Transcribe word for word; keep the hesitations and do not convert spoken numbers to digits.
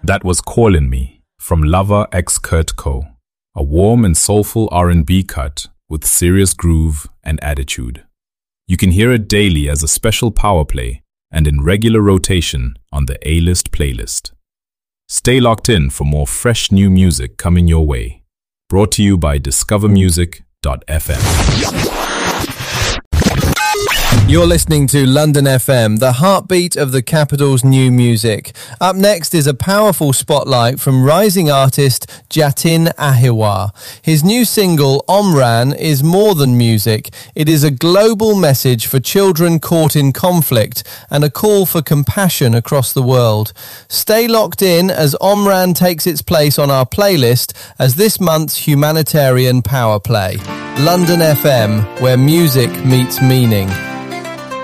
That was Callin' Me from Lover x Kurtco, a warm and soulful R and B cut with serious groove and attitude. You can hear it daily as a special power play and in regular rotation on the A-List playlist. Stay locked in for more fresh new music coming your way. Brought to you by discover music dot f m. You're listening to London F M, the heartbeat of the capital's new music. Up next is a powerful spotlight from rising artist Jatin Ahiwa. His new single, Omran, is more than music. It is a global message for children caught in conflict and a call for compassion across the world. Stay locked in as Omran takes its place on our playlist as this month's humanitarian power play. London F M, where music meets meaning.